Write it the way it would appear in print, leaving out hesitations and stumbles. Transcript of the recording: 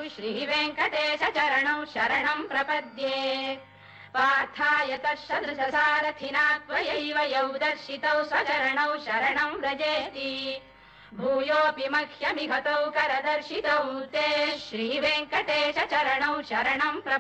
श्रीवेङ्कटेश चरणौ शरणं प्रपद्ये पार्थाय तत्सदृशसारथिना त्वयैव यौ दर्शितौ स्वचरणौ शरणं व्रजेति भूयोऽपि मह्यमिघतौ करदर्शितौ ते श्रीवेङ्कटेश चरणौ शरणं